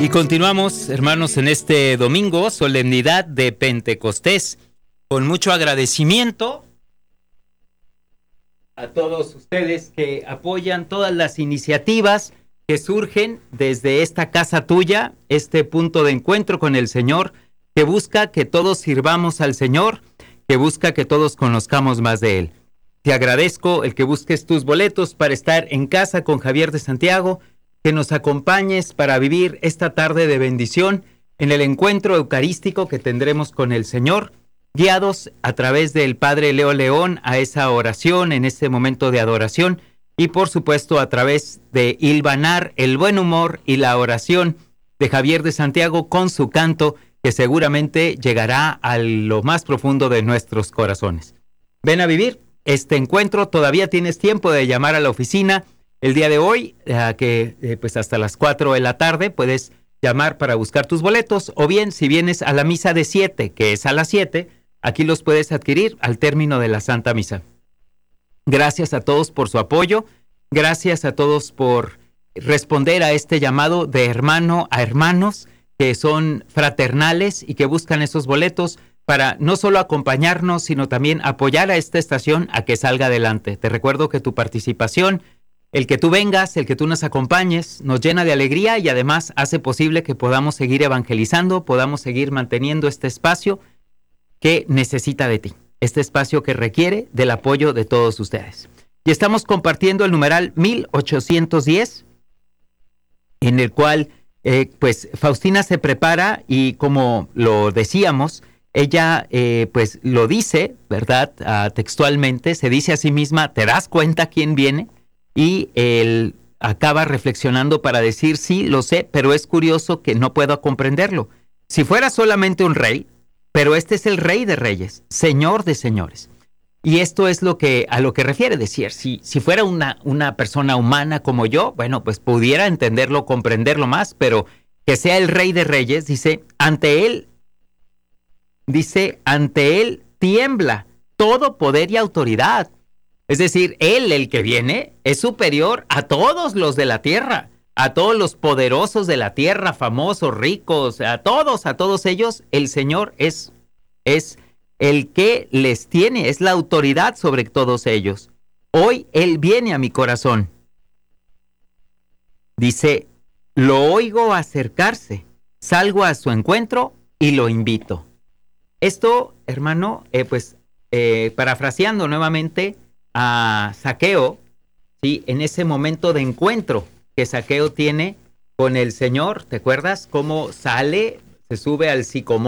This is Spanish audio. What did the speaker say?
Y continuamos, hermanos, en este domingo, solemnidad de Pentecostés, con mucho agradecimiento a todos ustedes que apoyan todas las iniciativas que surgen desde esta casa tuya, este punto de encuentro con el Señor, que busca que todos sirvamos al Señor, que busca que todos conozcamos más de Él. Te agradezco el que busques tus boletos para estar en casa con Javier de Santiago, que nos acompañes para vivir esta tarde de bendición en el encuentro eucarístico que tendremos con el Señor, guiados a través del Padre Leo León a esa oración, en este momento de adoración, y por supuesto a través de hilvanar el buen humor y la oración de Javier de Santiago con su canto, que seguramente llegará a lo más profundo de nuestros corazones. Ven a vivir este encuentro, todavía tienes tiempo de llamar a la oficina. El día de hoy, pues hasta las 4 de la tarde, puedes llamar para buscar tus boletos, o bien si vienes a la misa de 7, que es a las 7, aquí los puedes adquirir al término de la Santa Misa. Gracias a todos por su apoyo, gracias a todos por responder a este llamado de hermano a hermanos que son fraternales y que buscan esos boletos para no solo acompañarnos, sino también apoyar a esta estación a que salga adelante. Te recuerdo que tu participación, el que tú vengas, el que tú nos acompañes, nos llena de alegría y además hace posible que podamos seguir evangelizando, podamos seguir manteniendo este espacio que necesita de ti, este espacio que requiere del apoyo de todos ustedes. Y estamos compartiendo el numeral 1810, en el cual pues Faustina se prepara y, como lo decíamos, ella pues lo dice, ¿verdad? Textualmente, se dice a sí misma: ¿te das cuenta quién viene? Y él acaba reflexionando para decir: sí, lo sé, pero es curioso que no puedo comprenderlo. Si fuera solamente un rey, pero este es el Rey de Reyes, Señor de Señores. Y esto es a lo que refiere decir: si fuera una persona humana como yo, bueno, pues pudiera entenderlo, comprenderlo más, pero que sea el Rey de Reyes, ante él tiembla todo poder y autoridad. Es decir, Él, el que viene, es superior a todos los de la tierra, a todos los poderosos de la tierra, famosos, ricos, a todos ellos. El Señor es el que les tiene, es la autoridad sobre todos ellos. Hoy Él viene a mi corazón. Dice: lo oigo acercarse, salgo a su encuentro y lo invito. Esto, hermano, parafraseando nuevamente a Zaqueo, ¿sí? En ese momento de encuentro que Zaqueo tiene con el Señor, ¿te acuerdas? Cómo sale, se sube al sicomoro